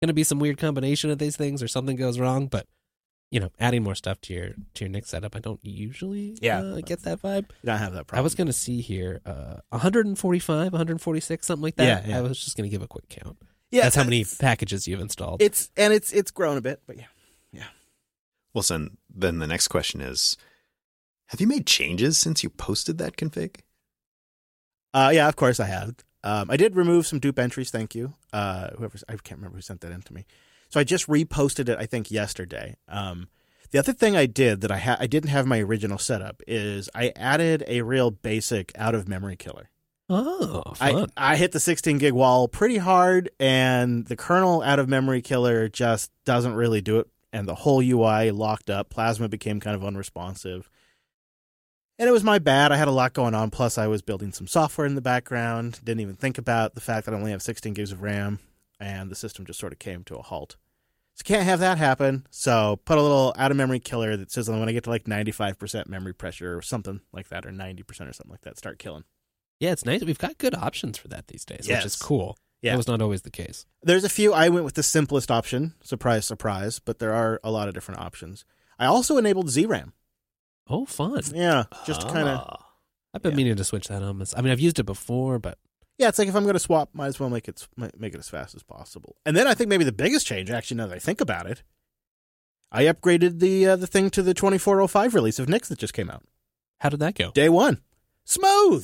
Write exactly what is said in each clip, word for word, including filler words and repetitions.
going to be some weird combination of these things or something goes wrong, but you know, adding more stuff to your to your N I C setup, I don't usually yeah. uh, get that vibe. You don't have that problem. I was going to see here uh, one forty-five, one forty-six, something like that. Yeah, yeah. I was just going to give a quick count. Yeah, that's how many packages you've installed. It's and it's it's grown a bit, but yeah, yeah. Well, so then the next question is: have you made changes since you posted that config? Uh, yeah, of course I have. Um, I did remove some dupe entries. Thank you. Uh, whoever I can't remember who sent that in to me. So I just reposted it, I think, yesterday. Um, the other thing I did that I ha- I didn't have my original setup is I added a real basic out-of-memory killer. Oh, fun. I, I hit the sixteen gig wall pretty hard, and the kernel out-of-memory killer just doesn't really do it, and the whole U I locked up. Plasma became kind of unresponsive. And it was my bad. I had a lot going on, plus I was building some software in the background. Didn't even think about the fact that I only have sixteen gigs of RAM. And the system just sort of came to a halt. So can't have that happen. So put a little out-of-memory killer that says when I get to like ninety-five percent memory pressure or something like that, or ninety percent or something like that, start killing. Yeah, it's nice. We've got good options for that these days, Yes. which is cool. Yeah. That was not always the case. There's a few. I went with the simplest option. Surprise, surprise. But there are a lot of different options. I also enabled Z RAM. Oh, fun. Yeah, just kind of. Ah. I've been yeah. meaning to switch that on. I mean, I've used it before, but Yeah, it's like if I'm going to swap, might as well make it make it as fast as possible. And then I think maybe the biggest change, actually, now that I think about it, I upgraded the uh, the thing to the twenty-four oh five release of N I C that just came out. how did that go? Day one. Smooth.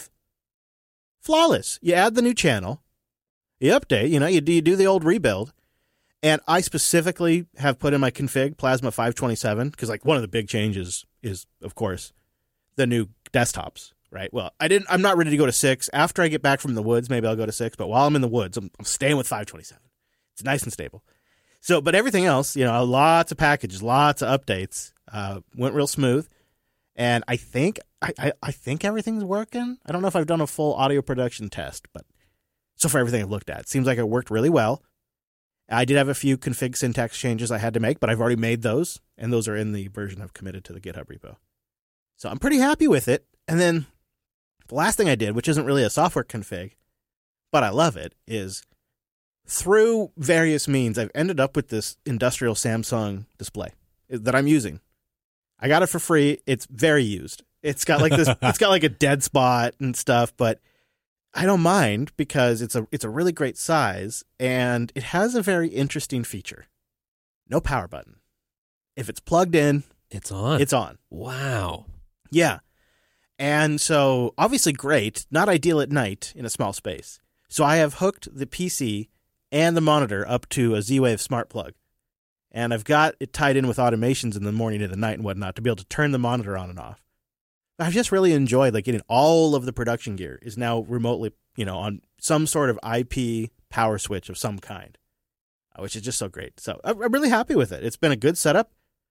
Flawless. You add the new channel. You update, you know, you do, you do the old rebuild. And I specifically have put in my config Plasma five twenty-seven because, like, one of the big changes is, of course, the new desktops. Right. Well, I didn't. I'm not ready to go to six. After I get back from the woods, maybe I'll go to six. But while I'm in the woods, I'm, I'm staying with five twenty-seven. It's nice and stable. So, but everything else, you know, lots of packages, lots of updates, uh, went real smooth. And I think I, I, I think everything's working. I don't know if I've done a full audio production test, but so far everything I've looked at, it seems like it worked really well. I did have a few config syntax changes I had to make, but I've already made those, and those are in the version I've committed to the GitHub repo. So I'm pretty happy with it. And then the last thing I did, which isn't really a software config, but I love it, is through various means, I've ended up with this industrial Samsung display that I'm using. I got it for free. It's very used. It's got like this, it's got like a dead spot and stuff, but I don't mind because it's a, it's a really great size and it has a very interesting feature. No power button. If it's plugged in, It's on. it's on. Wow. Yeah. And so, obviously great, not ideal at night in a small space. So I have hooked the P C and the monitor up to a Z-Wave smart plug. And I've got it tied in with automations in the morning and the night and whatnot to be able to turn the monitor on and off. I've just really enjoyed like getting all of the production gear is now remotely, you know, on some sort of I P power switch of some kind, which is just so great. So I'm really happy with it. It's been a good setup.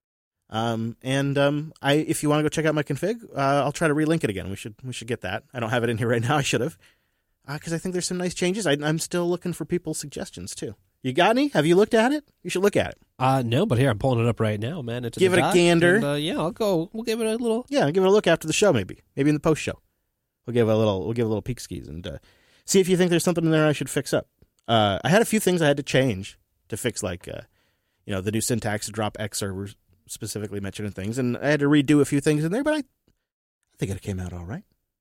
Um, and, um, I, if you want to go check out my config, uh, I'll try to relink it again. We should, we should get that. I don't have it in here right now. I should have, uh, cause I think there's some nice changes. I, I'm still looking for people's suggestions too. You got any? Have you looked at it? You should look at it. Uh, no, but here, I'm pulling it up right now, man. Into Give the it a doc, gander. and, uh, yeah, I'll go. We'll give it a little. Yeah. Give it a look after the show, maybe, maybe in the post show. We'll give it a little, we'll give it a little peek skis and, uh, see if you think there's something in there I should fix up. Uh, I had a few things I had to change to fix, like, uh, you know, the new syntax to drop X servers specifically mentioned in things, and I had to redo a few things in there, but I, I think it came out all right.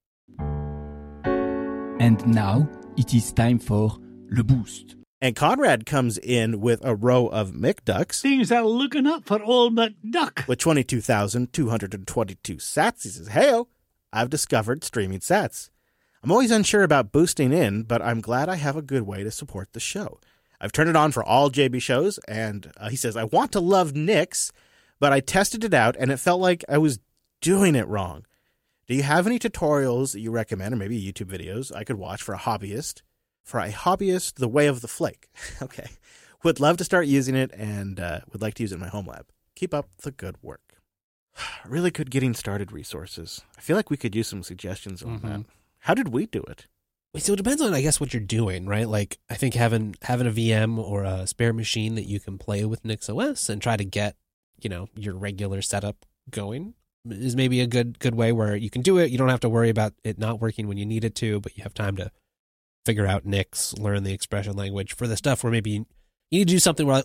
And now it is time for Le Boost. And Conrad comes in with a row of McDucks Things are looking up for old McDuck. with twenty-two thousand two hundred twenty-two sats. He says, "Heyo, I've discovered streaming sats. I'm always unsure about boosting in, but I'm glad I have a good way to support the show. I've turned it on for all J B shows, and uh, he says, I want to love Nix, but I tested it out, and it felt like I was doing it wrong. Do you have any tutorials that you recommend, or maybe YouTube videos I could watch for a hobbyist? For a hobbyist, the way of the flake." Okay. Would love to start using it, and uh, would like to use it in my home lab. Keep up the good work. Really good getting started resources. I feel like we could use some suggestions on Mm-hmm. that. How did we do it? So it depends on, I guess, what you're doing, right? Like, I think having having a V M or a spare machine that you can play with NixOS and try to get, you know, your regular setup going is maybe a good good way where you can do it. You don't have to worry about it not working when you need it to, but you have time to figure out Nix, learn the expression language for the stuff where maybe You need to do something where like,